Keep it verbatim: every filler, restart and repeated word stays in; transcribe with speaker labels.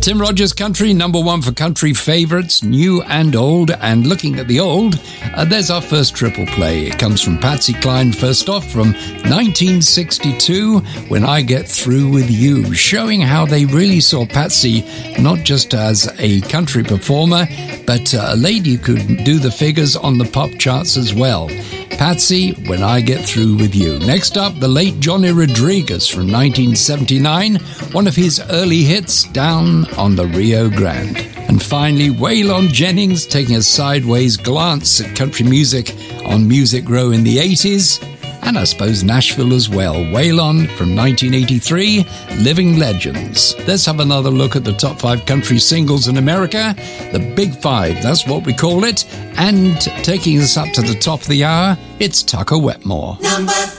Speaker 1: Tim Rogers Country, number one for country favourites, new and old. And looking at the old, uh, there's our first triple play. It comes from Patsy Cline, first off, from nineteen sixty-two, When I Get Through With You, showing how they really saw Patsy not just as a country performer, but a lady who could do the figures on the pop charts as well. Patsy, When I Get Through With You. Next up, the late Johnny Rodriguez from nineteen seventy-nine, one of his early hits, Down on the Rio Grande. And finally, Waylon Jennings taking a sideways glance at country music on Music Row in the eighties, and I suppose Nashville as well. Waylon from nineteen eighty-three, Living Legends. Let's have another look at the top five country singles in America. The Big Five, that's what we call it. And taking us up to the top of the hour, it's Tucker Wetmore. Number